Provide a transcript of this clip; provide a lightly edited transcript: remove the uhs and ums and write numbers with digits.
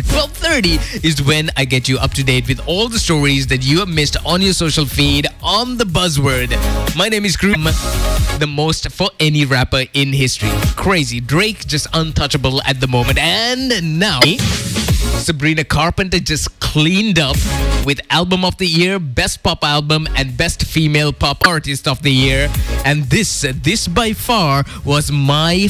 12:30 is when I get you up to date with all the stories that you have missed on your social feed on the Buzzword. My name is Groom, the most for any rapper in history. Crazy. Drake just untouchable at the moment. And now Sabrina Carpenter just cleaned up with Album of the Year, Best Pop Album, and Best Female Pop Artist of the Year. And this by far was my